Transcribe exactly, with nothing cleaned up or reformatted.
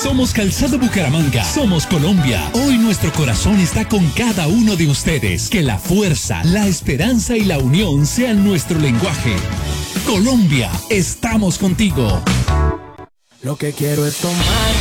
Somos Calzado Bucaramanga. Somos Colombia. Hoy nuestro corazón está con cada uno de ustedes. Que la fuerza, la esperanza y la unión sean nuestro lenguaje. Colombia, estamos contigo. Lo que quiero es tomar